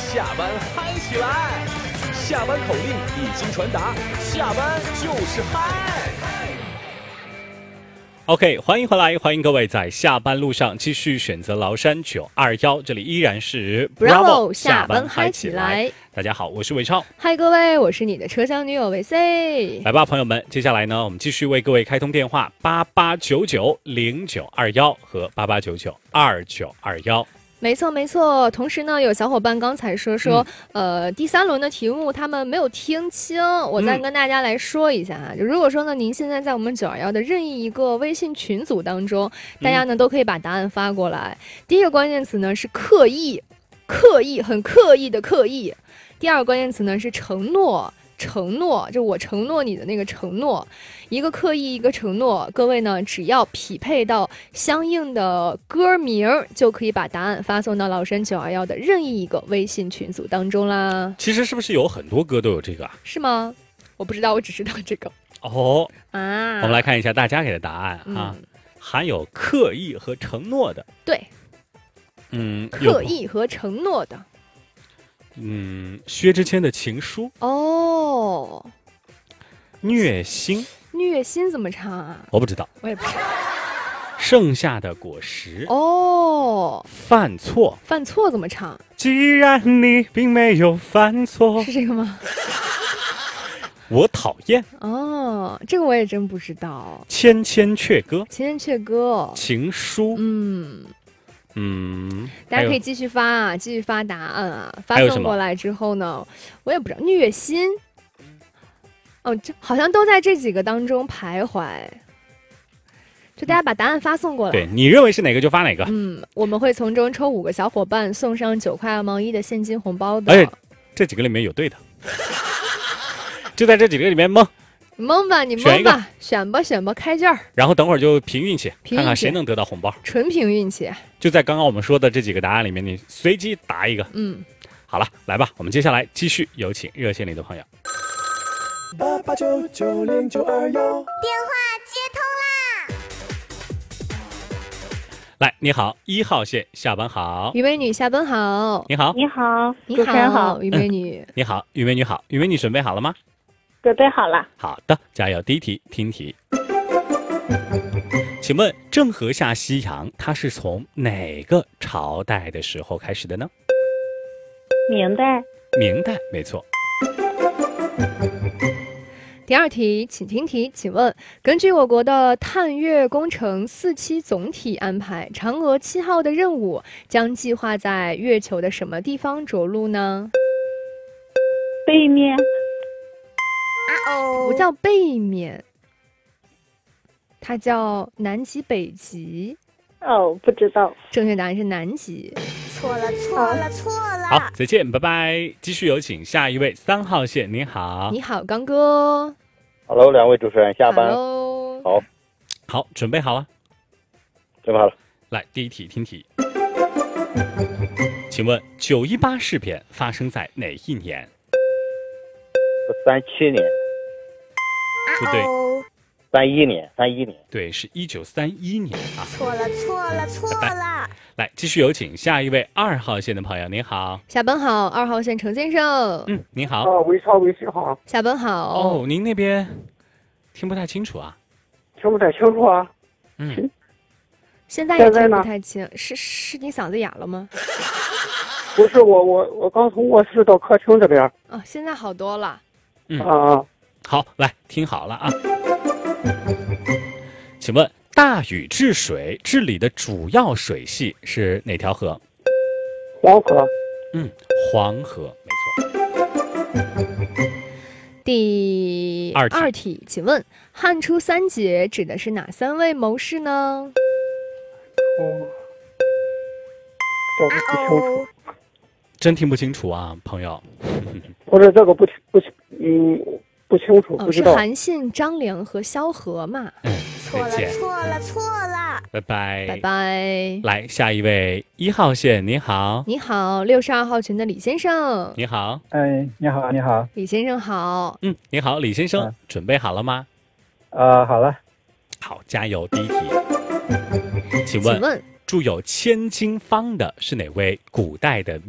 下班嗨起来！下班口令已经传达，下班就是嗨。 OK， 欢迎回来，欢迎各位在下班路上继续选择崂山921，这里依然是 Bravo 下班嗨起来。 大家好，我是伟超。 嗨，各位，我是你的车厢女友维 C。 来吧，朋友们，接下来呢，我们继续为各位开通电话88990921和88992921。 没错没错，同时呢，有小伙伴刚才说第3轮的题目他们没有听清，我再跟大家来说一下哈。就如果说呢，您现在在我们921的任意一个微信群组当中，大家呢都可以把答案发过来。第一个关键词呢是刻意，很刻意的刻意。第二个关键词呢是承诺，就我承诺你的那个承诺。一个刻意，一个承诺，各位呢只要匹配到相应的歌名，就可以把答案发送到崂山921的任意一个微信群组当中啦。 其实是不是有很多歌都有这个啊？ 是吗？我不知道，我只知道这个。 哦啊， 我们来看一下大家给的答案啊，含有刻意和承诺的。 对，刻意和承诺的。 薛之谦的情书。 哦， 虐心怎么唱啊？ 我不知道， 我也不知道。 剩下的果实。 哦， 犯错怎么唱？ 既然你并没有犯错， 是这个吗？ 我讨厌。 哦，这个我也真不知道。 千千阙歌。 情书。大家可以继续发答案啊，发送过来之后呢，我也不知道。虐心。这好像都在这几个当中徘徊，就大家把答案发送过来。 对，你认为是哪个就发哪个。 我们会从中抽5个小伙伴，送上9块2毛1的现金红包的。 而且这几个里面有对的，就在这几个里面蒙吧，选吧，开卷。然后等会儿就凭运气，看看谁能得到红包， 纯凭运气。 就在刚刚我们说的这几个答案里面，你随机答一个。好了，来吧，我们接下来继续有请热线里的朋友。 88990921，电话接通啦！ 来，你好，1号线，下班好。 虞美女下班好。 你好， 主持人好，虞美女。 你好，虞美女好，虞美女准备好了吗？ 准备好了。 好的，加油。第一题，听题。请问郑和下西洋，它是从哪个朝代的时候开始的呢？ 明代， 没错。 第2题，请听题。请问，根据我国的探月工程4期总体安排，嫦娥7号的任务将计划在月球的什么地方着陆呢？ 背面。 不叫背面，它叫南极、北极。 不知道。 正确答案是南极。 错了。 好，再见，拜拜。继续有请下一位3号线，你好。 你好，刚哥。 Hello， 两位主持人，下班。 好，准备好了。 准备好了。 来，第一题，听题。请问918事变发生在哪一年 ？37年。 不对。 31年。 对，是1931年啊。 错了。 来，继续有请下一位2号线的朋友，您好。 下班好，2号线程先生。 您好。 维信好。 下班好。 您那边听不太清楚啊？ 听不太清楚啊。 现在也听不太清，是你嗓子哑了吗？ 不是，我刚从卧室到客厅这边。 现在好多了。 好，来听好了啊。请问大禹治水治理的主要水系是哪条河？ 黄河。 黄河，没错。 第2题，请问汉初3杰指的是哪3位谋士呢？ 这个不清楚。 真听不清楚啊，朋友。 不是这个不清楚，不知道。 是韩信、张良和萧何嘛？ 错了。 拜拜。 来， 下一位1号线，你好。 你好，62号群的李先生。 你好。 你好。 李先生好。 你好，李先生，准备好了吗？ 好了。 好，加油。第一题。请问著有《千金方》的是哪位古代的